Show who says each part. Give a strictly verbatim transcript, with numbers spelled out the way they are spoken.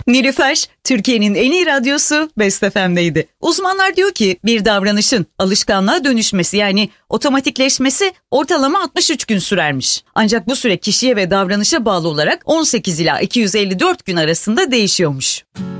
Speaker 1: Nilüfer, Türkiye'nin en iyi radyosu Best F M'deydi. Uzmanlar diyor ki bir davranışın alışkanlığa dönüşmesi yani otomatikleşmesi ortalama altmış üç gün sürermiş. Ancak bu süre kişiye ve davranışa bağlı olarak on sekiz ila iki yüz elli dört gün arasında değişiyormuş.